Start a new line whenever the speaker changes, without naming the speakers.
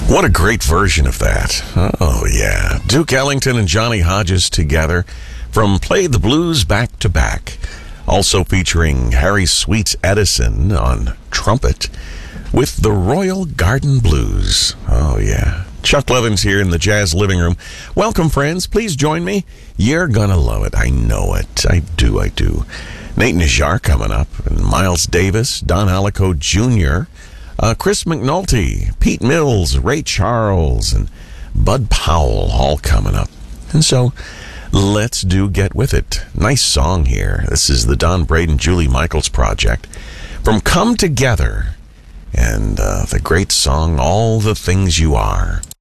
What a great version of that. Oh, yeah. Duke Ellington and Johnny Hodges together from Play the Blues Back to Back. Also featuring Harry Sweets Edison on trumpet with the Royal Garden Blues. Oh, yeah. Chuck Levins here in the Jazz Living Room. Welcome, friends. Please join me. You're gonna love it. I know it. I do. Nate Najjar coming up, and Miles Davis, Don Allico Jr., Chris McNulty, Pete Mills, Ray Charles, and Bud Powell all coming up. And so, let's do Get With It. Nice song here. This is the Don Braden, Julie Michaels project from Come Together, and the great song, All the Things You Are.